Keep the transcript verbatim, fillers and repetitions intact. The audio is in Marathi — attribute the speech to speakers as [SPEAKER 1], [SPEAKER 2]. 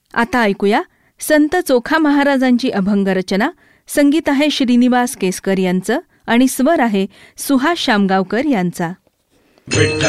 [SPEAKER 1] आता ऐकूया संत चोखा महाराजांची अभंग रचना. संगीत आहे श्रीनिवास केसकर यांचं आणि स्वर आहे सुहास शामगावकर यांचा.
[SPEAKER 2] विठ्ठल